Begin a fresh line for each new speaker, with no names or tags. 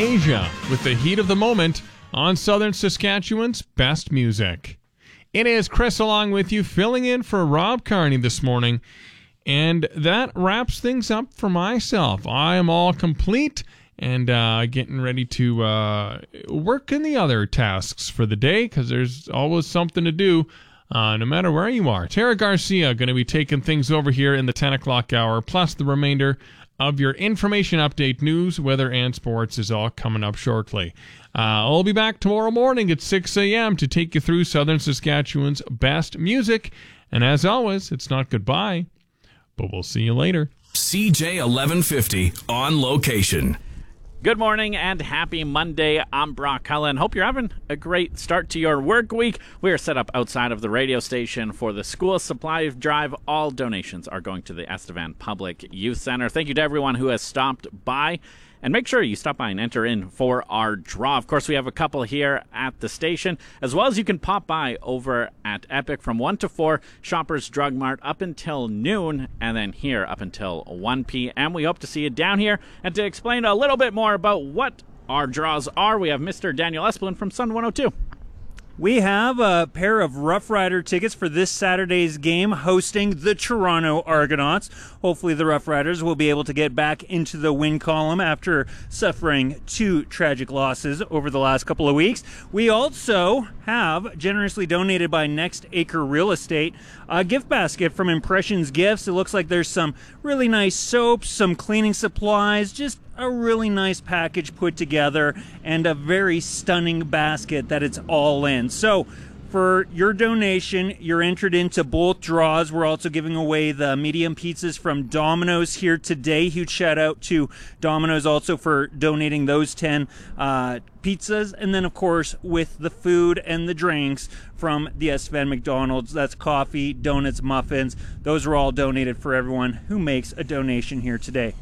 Asia with the heat of the moment on Southern Saskatchewan's best music. It is Chris along with you, filling in for Rob Carney this morning. And that wraps things up for myself. I am all complete and getting ready to work in the other tasks for the day, because there's always something to do no matter where you are. Tara Garcia going to be taking things over here in the 10 o'clock hour, plus the remainder of your information update, news, weather, and sports is all coming up shortly. I'll be back tomorrow morning at 6 a.m. to take you through Southern Saskatchewan's best music. And as always, it's not goodbye, but we'll see you later.
CJ 1150 on location.
Good morning and happy Monday. I'm Brock Cullen. Hope you're having a great start to your work week. We are set up outside of the radio station for the school supply drive. All donations are going to the Estevan Public Youth Center. Thank you to everyone who has stopped by. And make sure you stop by and enter in for our draw. Of course, we have a couple here at the station, as well as you can pop by over at Epic from 1 to 4, Shoppers Drug Mart up until noon, and then here up until 1 p.m. We hope to see you down here. And to explain a little bit more about what our draws are, we have Mr. Daniel Esplin from Sun 102.
We have a pair of Rough Rider tickets for this Saturday's game hosting the Toronto Argonauts. Hopefully the Rough Riders will be able to get back into the win column after suffering 2 tragic losses over the last couple of weeks. We also have, generously donated by Next Acre Real Estate, a gift basket from Impressions Gifts. It looks like there's some really nice soaps, some cleaning supplies, just a really nice package put together, and a very stunning basket that it's all in. So for your donation, you're entered into both draws. We're also giving away the medium pizzas from Domino's here today. Huge shout out to Domino's also for donating those 10 pizzas. And then, of course, with the food and the drinks from the Estevan McDonald's, that's coffee, donuts, muffins. Those are all donated for everyone who makes a donation here today.